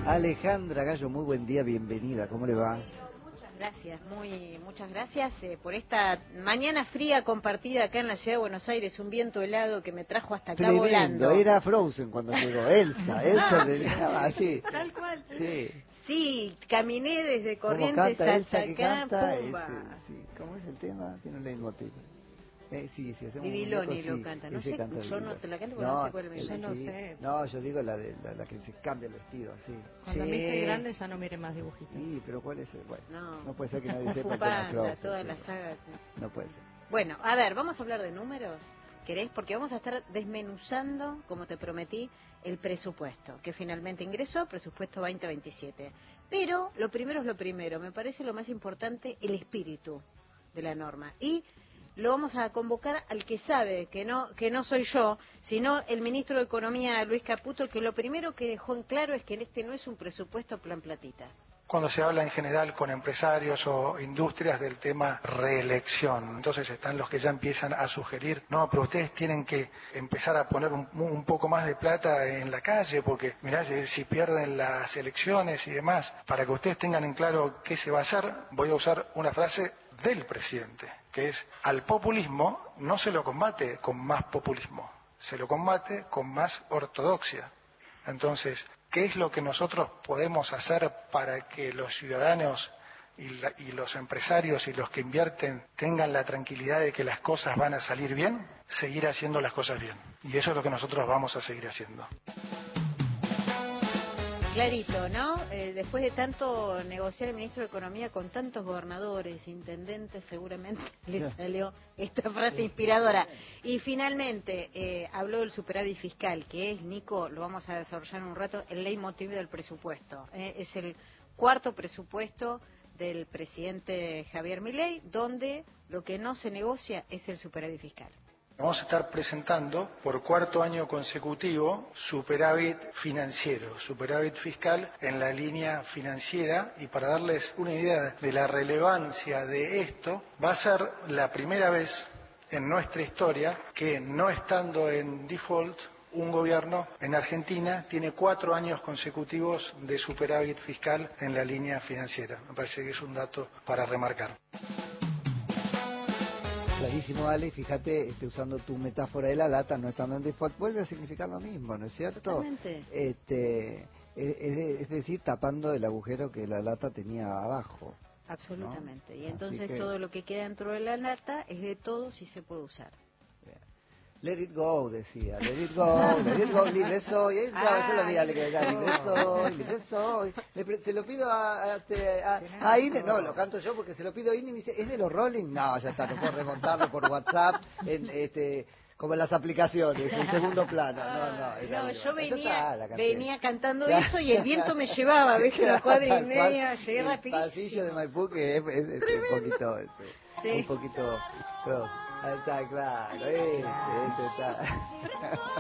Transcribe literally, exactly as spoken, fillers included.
Alejandra Gallo, muy buen día, bienvenida, ¿cómo le va? Muchas gracias, muy, muchas gracias eh, por esta mañana fría compartida acá en la ciudad de Buenos Aires, un viento helado que me trajo hasta acá Tremendo, volando. era Frozen cuando llegó, Elsa, Elsa llegaba así. Tal cual. Sí. Sí, caminé desde Corrientes canta hasta Elsa que acá, canta, pumba. este, sí. ¿Cómo es el tema? Que no le digo eh, sí, sí, hacemos Bibiloni muñeco, lo sí, canta, no ese sé, canta yo no Bibiloni. te la canto porque no, no sé cuál es mi Yo no sí. sé. No, yo digo la de la, la que se cambia el vestido, así. Cuando Sí. me hice grande ya no mire más dibujitos. Sí, pero ¿cuál es el? Bueno, No, no puede ser que nadie sepa Kung el Fu tema Panda, Frozen, toda la chicos. saga. No puede ser. Bueno, a ver, vamos a hablar de números, ¿querés? Porque vamos a estar desmenuzando, como te prometí, el presupuesto, que finalmente ingresó, presupuesto veinte veintisiete. Pero lo primero es lo primero, me parece lo más importante, el espíritu de la norma. Y lo vamos a convocar al que sabe, que no, que no soy yo, sino el ministro de Economía, Luis Caputo, que lo primero que dejó en claro es que este no es un presupuesto plan platita. Cuando se habla en general con empresarios o industrias del tema reelección, entonces están los que ya empiezan a sugerir, no, pero ustedes tienen que empezar a poner un, un poco más de plata en la calle, porque mirá, si pierden las elecciones y demás, para que ustedes tengan en claro qué se va a hacer, voy a usar una frase del presidente, que es, al populismo no se lo combate con más populismo, se lo combate con más ortodoxia. Entonces, ¿qué es lo que nosotros podemos hacer para que los ciudadanos y, la, y los empresarios y los que invierten tengan la tranquilidad de que las cosas van a salir bien? Seguir haciendo las cosas bien. Y eso es lo que nosotros vamos a seguir haciendo. Clarito, ¿no? Eh, después de tanto negociar el ministro de Economía con tantos gobernadores, intendentes, seguramente le salió esta frase inspiradora. Y finalmente eh, habló del superávit fiscal, que es, Nico, lo vamos a desarrollar en un rato, el leitmotiv del presupuesto. Eh, es el cuarto presupuesto del presidente Javier Milei, donde lo que no se negocia es el superávit fiscal. Vamos a estar presentando por cuarto año consecutivo superávit financiero, superávit fiscal en la línea financiera, y para darles una idea de la relevancia de esto, va a ser la primera vez en nuestra historia que, no estando en default, un gobierno en Argentina tiene cuatro años consecutivos de superávit fiscal en la línea financiera. Me parece que es un dato para remarcar. Clarísimo, Ale, fíjate, este, usando tu metáfora de la lata, no estando en default, vuelve a significar lo mismo, ¿no es cierto? Totalmente. Este, es, es decir, tapando el agujero que la lata tenía abajo. Absolutamente. ¿No? Y entonces que... todo lo que queda dentro de la lata es de todos y se puede usar. Let it go, decía, let it go, let it go, libre soy, eh, claro, eso lo veía, le quedaba, libre soy, libre soy, le, se lo pido a, a, a, a Ine, no, lo canto yo porque se lo pido a Ine y me dice, ¿es de los Rolling? No, ya está, no puedo remontarlo por WhatsApp, en, este, como en las aplicaciones, en segundo plano, no, no. No, no yo venía, está, venía cantando eso y el viento me llevaba, ves que la cuadra y media, llegué rapidísimo. El pasillo de Maipú que es, es, es un poquito, este, sí. un poquito, pero, ahí está, claro, este, este está.